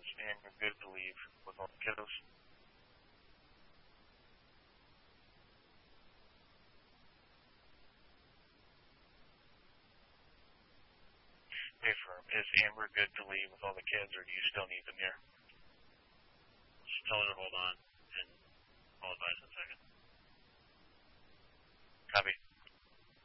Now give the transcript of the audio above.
Is Amber good to leave with all the kiddos? Hey, firm. Is Amber good to leave with all the kids, or do you still need them here? Just tell her to hold on.